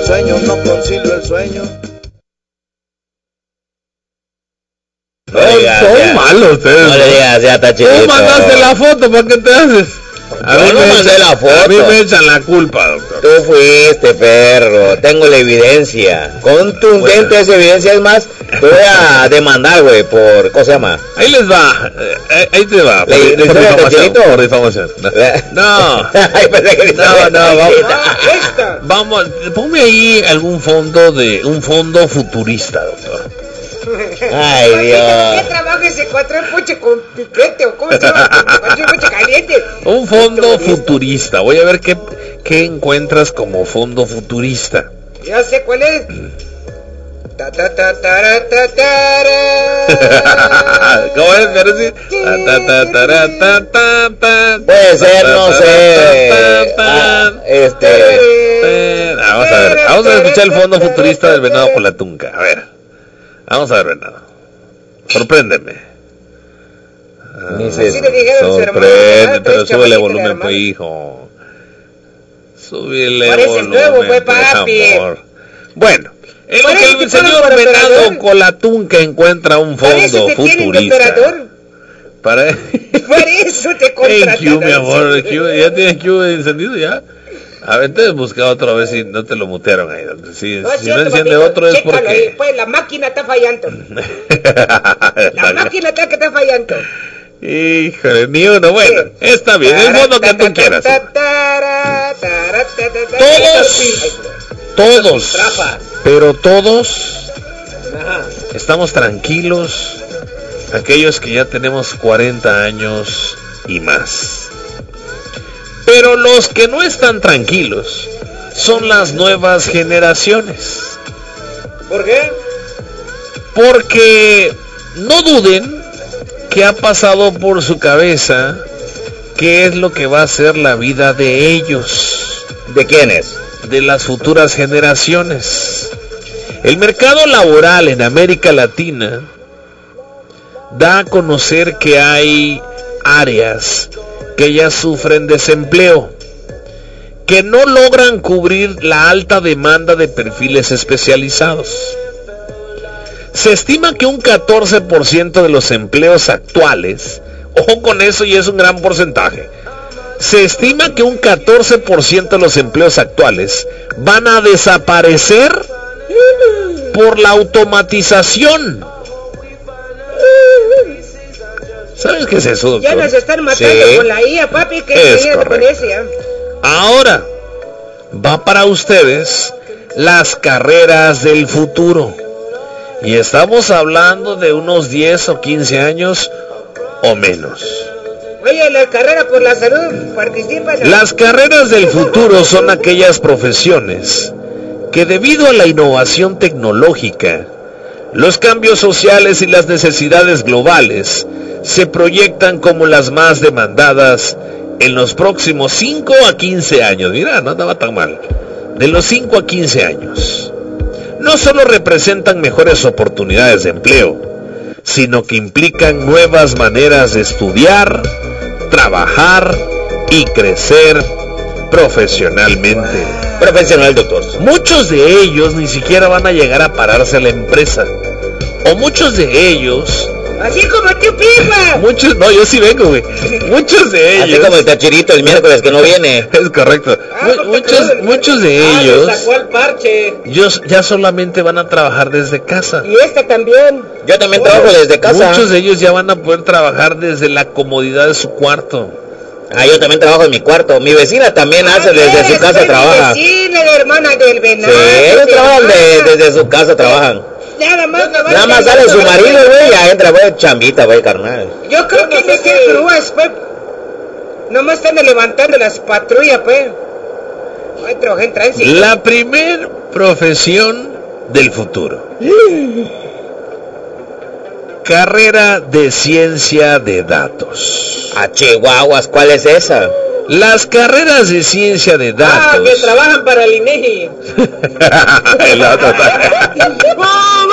el sueño, no concilio el sueño. Son malos ustedes. No le digas, ya está chido. Tú mandaste la foto, ¿para qué te haces? Yo no mandé la foto. A mí me echan la culpa, doctor. Tú fuiste, perro. Tengo la evidencia. Contundente esa evidencia. Es más, te voy a demandar, güey, por... ¿Cómo se llama? Ahí les va. Ahí te va. ¿Por difamación? No. Vamos. Ponme ahí algún fondo un fondo futurista, doctor. Ay, Dios. ¿Qué trabaja ese cuatro puche con piquete o cómo se llama? Puche caliente. Un fondo futurista. Voy a ver qué encuentras como fondo futurista. Ya sé cuál es. ¿Cómo es? Puede ser, no sé. Vamos a escuchar el fondo futurista del Venado con la Tunca. A ver. Vamos a ver, Venado. Sorpréndeme. Sorprende, pero súbele volumen, pues, hijo. Súbele volumen, nuevo, pues, papi. Bueno, en lo que el señor Venado con la Tunca encuentra un fondo futurista. Por eso te contrataron. Q, mi amor, ¿ya tienes Q encendido ya? A ver, entonces busca otra vez si no te lo mutearon ahí. Si no enciende otro es porque... Ahí, pues la máquina está fallando. La máquina está fallando. Híjole, ni uno. Bueno, está bien, el fondo que tú quieras. Todos, pero todos estamos tranquilos, aquellos que ya tenemos 40 años y más. Pero los que no están tranquilos son las nuevas generaciones. ¿Por qué? Porque no duden que ha pasado por su cabeza qué es lo que va a ser la vida de ellos. ¿De quiénes? De las futuras generaciones. El mercado laboral en América Latina da a conocer que hay áreas que ya sufren desempleo, que no logran cubrir la alta demanda de perfiles especializados. Se estima que un 14% de los empleos actuales, ojo con eso y es un gran porcentaje, se estima que un 14% de los empleos actuales van a desaparecer por la automatización. ¿Sabes qué es eso, doctor? Ya nos están matando con la IA, papi, que es correcto. Ahora, va para ustedes las carreras del futuro. Y estamos hablando de unos 10 o 15 años o menos. Oye, la carrera por la salud, participan. Las carreras del futuro son aquellas profesiones que debido a la innovación tecnológica, los cambios sociales y las necesidades globales se proyectan como las más demandadas en los próximos 5 a 15 años. Mira, no andaba tan mal. De los 5 a 15 años. No solo representan mejores oportunidades de empleo, sino que implican nuevas maneras de estudiar, trabajar y crecer profesionalmente. Profesional, doctor. Muchos de ellos ni siquiera van a llegar a pararse a la empresa. O muchos de ellos... Así como tú, pipa. Muchos, no, yo sí vengo, güey. Muchos de ellos. Así como el Tachirito el miércoles que no viene. Es correcto. Muchos de ellos. Sacó el parche. Ellos ya solamente van a trabajar desde casa. Y esta también. Yo también trabajo desde casa. Muchos de ellos ya van a poder trabajar desde la comodidad de su cuarto. Yo también trabajo en mi cuarto. Mi vecina también hace desde su casa, trabaja. Mi vecina, la hermana del Venado. Sí, ellos trabajan desde su casa, trabajan. Nada más sale su marido, güey, ya entra, güey, chambita, güey, carnal. Yo creo que no sé grúas, pues. Nomás están levantando las patrullas, pues. Ay, trabaja en tránsito. La primer profesión del futuro. Carrera de ciencia de datos. A Chihuahuas, ¿cuál es esa? Las carreras de ciencia de datos. Que trabajan para el INEGI. El otro